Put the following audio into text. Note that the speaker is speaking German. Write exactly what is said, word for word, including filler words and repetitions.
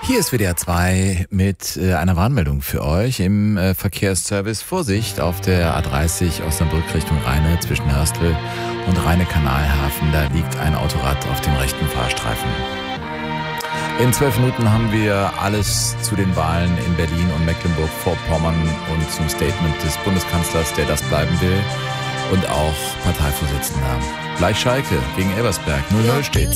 Hier ist W D R zwei mit äh, einer Warnmeldung für euch im äh, Verkehrsservice. Vorsicht auf der A dreißig Osnabrück Richtung Rheine zwischen Hörstel und Rheine-Kanalhafen. Da liegt ein Autorad auf dem rechten Fahrstreifen. In zwölf Minuten haben wir alles zu den Wahlen in Berlin und Mecklenburg-Vorpommern und zum Statement des Bundeskanzlers, der das bleiben will, und auch Parteivorsitzender. Gleich Schalke gegen Elversberg, null null steht.